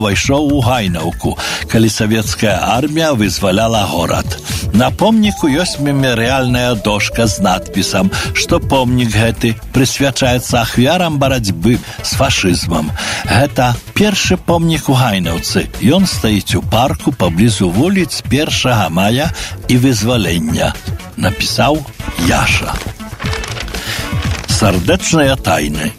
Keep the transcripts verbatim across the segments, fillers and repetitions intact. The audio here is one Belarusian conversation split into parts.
увайшоў у Гайнаўку, калі савецкая армія вызваляла горад. На помніку ёсць мемарыяльная дошка з надпісам, што помнік гэты прысвячаецца ахвярам барацьбы з фашызмам. Гэта першы помнік у Гайнаўцы. Ён стаіць у парку паблізу вуліц першага мая і вызвалення. Напісаў Яша. Сардэчныя тайны.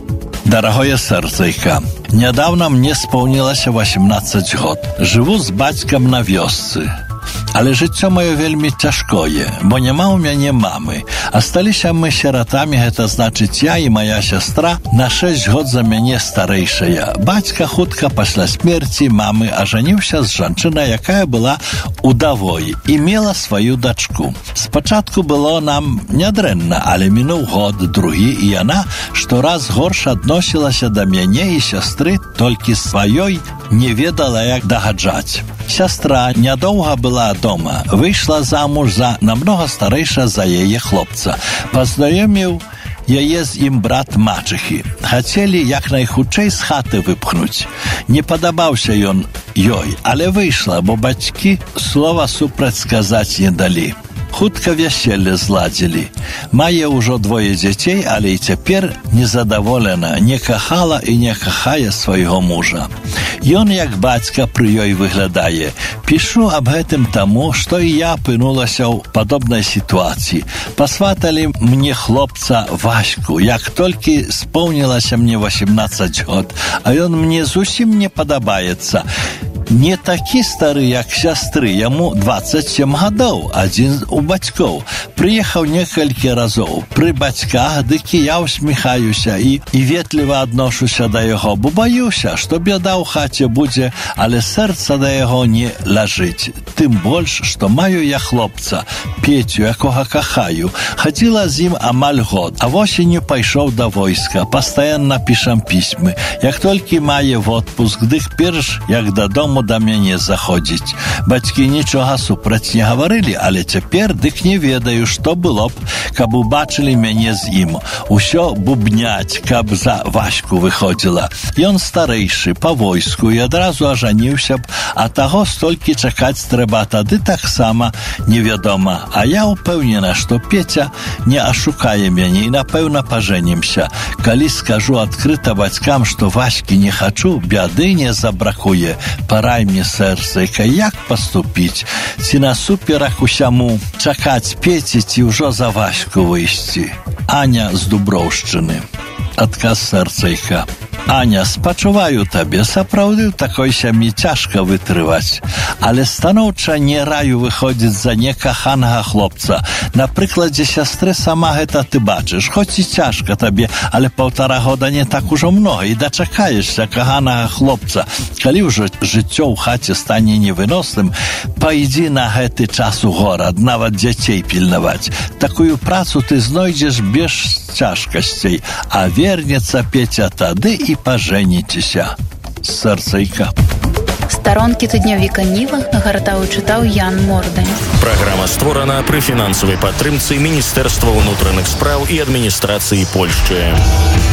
Дарагое сэрцайка, нядаўна мне спаўнілася восемнадцаць год. Жыву з бацькам на вёсцы. Але жыццё маё вельмі цяжкое, бо няма ў мяне мамы. Асталіся мы сіратамі, гэта значыць я і мая сястра на шэсць год за мяне старэйшая. Бацька хутка пасля смерці мамы ажаніўся з жанчынай, якая была удавой і мела сваю дачку. Спачатку было нам нядрэнна, але мінуў год, другі, і яна штораз горш адносілася да мяне і сястры, толькі сваёй не ведала, як дагаджаць. Сястра нядоўга была дома, выйшла замуж за намнога старэйша за яе хлопца. Пазнаёміў яе з ім брат мачыхі. Хацелі як найхутчэй з хаты выпхнуць. Не падабаўся ён ёй, але выйшла, бо бацькі слова супраць сказаць не далі. Хутка вяселле зладзілі. Мае ўжо двое дзяцей, але і цяпер незадаволена, не кахала і не кахае свайго мужа. Ён, як бацька, пры ёй выглядае. Пішу аб гэтым таму, што і я апынулася ў падобнай сітуацыі. Пасваталі мне хлопца Ваську, як толькі споўнілася мне восемнадцаць год, а ён мне зусім не падабаецца. Не такі стары, як сястры, яму дваццаць сем гадоў, адзін у бацькоў. Прыехаў некалькі разоў. Пры бацьках, дык і я усміхаюся і, і ветліва адношуся да яго, бо баюся, што бяда ў хаце будзе, але сэрца да яго не ляжыць. Тым больш, што маю я хлопца, Петю, якога кахаю. Хадзіла з ім амаль год, а восенню пайшоў да войска. Пастаянна пішам пісьмы. Як толькі мае в отпуск, дык перш, як дадому да мяне заходзіць. Бацькі нічога супраць не гаварылі, але цяпер дык не ведаю, што было б, каб убачылі мяне з ім. Усё бубняць, каб за Ваську выходзіла. Ён старэйшы, па войску, і адразу ажаніўся б, а таго столькі чакаць трэба, тады таксама невядома. А я ўпэўнена, што Петя не ашукае мяне і, напэўна, пажэнімся. Калі скажу адкрыта бацькам, што Ваські не хачу, бяды не забракуе. Пара мне сэрцайка, як паступіць? Ці насуперак усяму чакаць Пеці, ці ўжо за Ваську выйсці? Аня з Дуброўшчыны. Адказ сэрцайка. Аня, спачуваю табе, сапраўды ў такой сям'і цяжка вытрываць, але станоўча не раю выходзіць за некаханага хлопца. На прыкладзе сястры сама гэта ты бачыш, хоць і цяжка табе, але паўтара года не так ужо многа, і дачакаешся каханага хлопца. Калі ўжо жыццё ў хаце стане невыносным, пайдзі на гэты час у горад, нават дзяцей пільнаваць. Такую працу ты знойдзеш без цяжкасцей, а вернецца Петя тады і пажэніцеся. Сэрцайка. Старонкі тыднёвіка Ніва нагартаў і чытаў Ян Мордань. Праграма створана пры фінансавай падтрымцы Міністэрства ўнутраных спраў і адміністрацыі Польшчы.